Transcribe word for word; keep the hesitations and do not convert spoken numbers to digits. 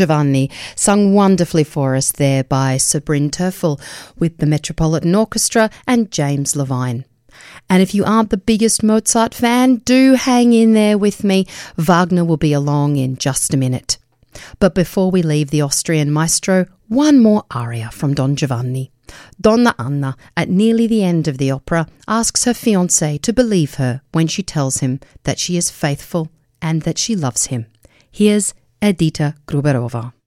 Giovanni, sung wonderfully for us there by Sir Bryn Terfel with the Metropolitan Orchestra and James Levine. And if you aren't the biggest Mozart fan, do hang in there with me. Wagner will be along in just a minute. But before we leave the Austrian maestro, one more aria from Don Giovanni. Donna Anna, at nearly the end of the opera, asks her fiancé to believe her when she tells him that she is faithful and that she loves him. Here's Edita Gruberova.